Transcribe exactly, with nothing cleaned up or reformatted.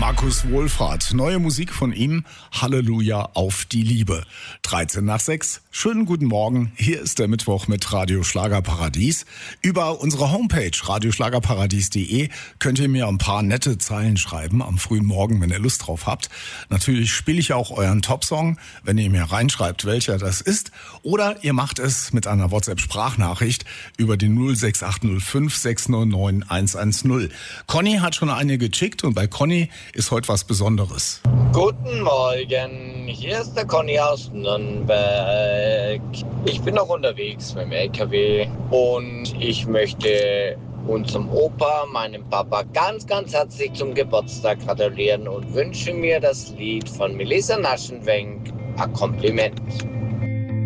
Markus Wohlfahrt. Neue Musik von ihm. Halleluja auf die Liebe. dreizehn nach sechs. Schönen guten Morgen. Hier ist der Mittwoch mit Radio Schlagerparadies. Über unsere Homepage radioschlagerparadies punkt de könnt ihr mir ein paar nette Zeilen schreiben am frühen Morgen, wenn ihr Lust drauf habt. Natürlich spiele ich auch euren Top-Song, wenn ihr mir reinschreibt, welcher das ist. Oder ihr macht es mit einer WhatsApp-Sprachnachricht über die null sechs acht null fünf sechs neun neun eins eins null. Conny hat schon eine geschickt und bei Conny ist heute was Besonderes. Guten Morgen, hier ist der Conny aus Nürnberg. Ich bin noch unterwegs mit dem L K W und ich möchte unserem Opa, meinem Papa, ganz, ganz herzlich zum Geburtstag gratulieren und wünsche mir das Lied von Melissa Naschenwenk, ein Kompliment.